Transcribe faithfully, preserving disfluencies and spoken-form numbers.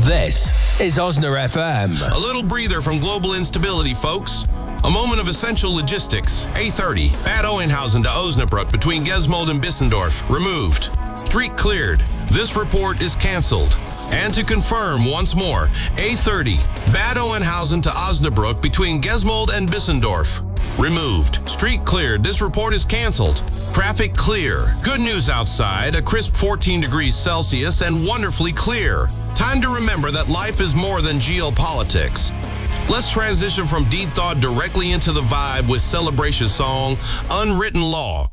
This is Osner F M. A little breather from global instability, folks. A moment of essential logistics. A thirty, Bad Oeynhausen to Osnabrück between Gesmold and Bissendorf, removed. Street cleared. This report is canceled. And to confirm once more, A thirty, Bad Oeynhausen to Osnabrück between Gesmold and Bissendorf, removed. Street cleared. This report is canceled. Traffic clear. Good news outside, a crisp fourteen degrees Celsius and wonderfully clear. Time to remember that life is more than geopolitics. Let's transition from deep thought directly into the vibe with Celebration's song, Unwritten Law.